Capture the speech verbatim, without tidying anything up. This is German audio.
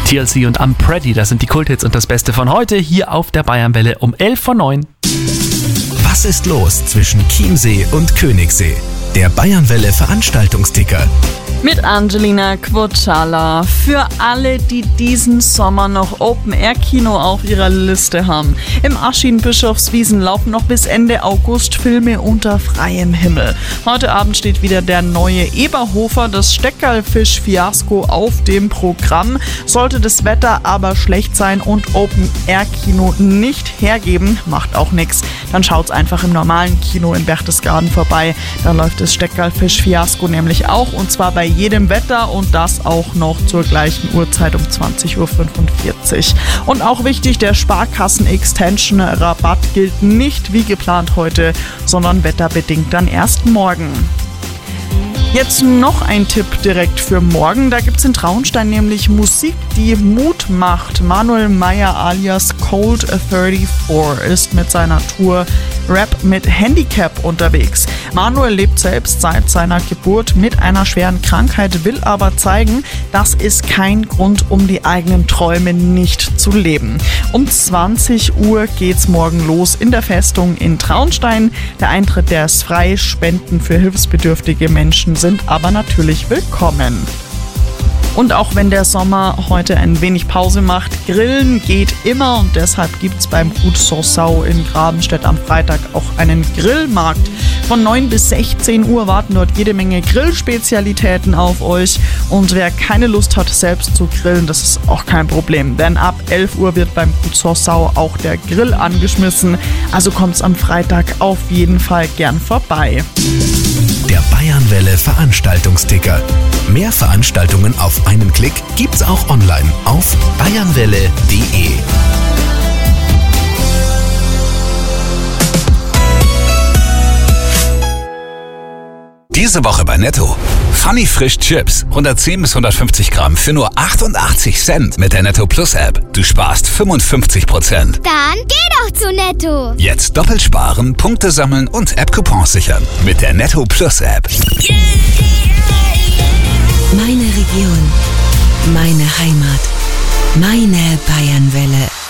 T L C und I'm Pretty, das sind die Kulthits und das Beste von heute hier auf der Bayernwelle um elf vor neun. Was ist los zwischen Chiemsee und Königssee? Der Bayernwelle Veranstaltungsticker. Mit Angelina Quocciala. Für alle, die diesen Sommer noch Open-Air-Kino auf ihrer Liste haben. Im Aschin-Bischofswiesen laufen noch bis Ende August Filme unter freiem Himmel. Heute Abend steht wieder der neue Eberhofer, das Steckerlfisch-Fiasko auf dem Programm. Sollte das Wetter aber schlecht sein und Open-Air-Kino nicht hergeben, macht auch nichts. Dann schaut's einfach im normalen Kino in Berchtesgaden vorbei. Da läuft das Steckerlfisch-Fiasko nämlich auch, und zwar bei jedem Wetter, und das auch noch zur gleichen Uhrzeit um zwanzig Uhr fünfundvierzig. Und auch wichtig, der Sparkassen-Extension-Rabatt gilt nicht wie geplant heute, sondern wetterbedingt dann erst morgen. Jetzt noch ein Tipp direkt für morgen. Da gibt es in Traunstein nämlich Musik, die Mut macht. Manuel Meyer alias Cold vierunddreißig ist mit seiner Tour Rap mit Handicap unterwegs. Manuel lebt selbst seit seiner Geburt mit einer schweren Krankheit, will aber zeigen, das ist kein Grund, um die eigenen Träume nicht zu leben. Um zwanzig Uhr geht's morgen los in der Festung in Traunstein. Der Eintritt, der ist frei. Spenden für hilfsbedürftige Menschen sind aber natürlich willkommen. Und auch wenn der Sommer heute ein wenig Pause macht, Grillen geht immer, und deshalb gibt es beim Gut Sossau in Grabenstedt am Freitag auch einen Grillmarkt. Von neun bis sechzehn Uhr warten dort jede Menge Grillspezialitäten auf euch, und wer keine Lust hat, selbst zu grillen, das ist auch kein Problem, denn ab elf Uhr wird beim Gut Sossau auch der Grill angeschmissen, also kommt's am Freitag auf jeden Fall gern vorbei. Der Bayernwelle Veranstaltungsticker. Mehr Veranstaltungen auf einen Klick gibt's auch online auf bayernwelle punkt de. Diese Woche bei Netto. Funny Frisch Chips. hundertzehn bis hundertfünfzig Gramm für nur achtundachtzig Cent mit der Netto Plus App. Du sparst fünfundfünfzig Prozent. Dann geh doch zu Netto. Jetzt doppelt sparen, Punkte sammeln und App-Coupons sichern mit der Netto Plus App. Meine Region, meine Heimat, meine Bayernwelle.